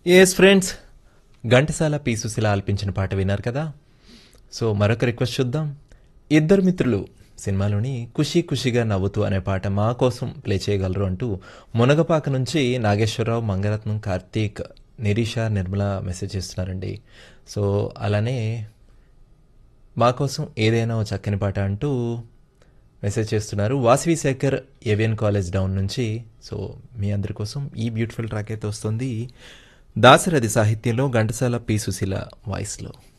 Yes friends, Ghantasala P Susheela ఆలపించిన పాట విన్నారు కదా. సో మరొక రిక్వెస్ట్ చూద్దాం. ఇద్దరు మిత్రులు సినిమాలోని ఖుషీ ఖుషిగా నవ్వుతూ అనే పాట మా కోసం ప్లే చేయగలరు అంటూ మునగపాక నుంచి నాగేశ్వరరావు, మంగరత్నం, కార్తీక్, నిరీష, నిర్మల మెసేజ్ చేస్తున్నారండి. సో అలానే మా కోసం ఏదైనా ఓ చక్కని పాట అంటూ మెసేజ్ చేస్తున్నారు Vasavi Shekhar, AVN college down నుంచి. సో మీ అందరి కోసం ఈ బ్యూటిఫుల్ ట్రాక్ అయితే వస్తుంది దాశరథి సాహిత్యంలో, ఘంటసాల పి సుశీల వాయిస్లో.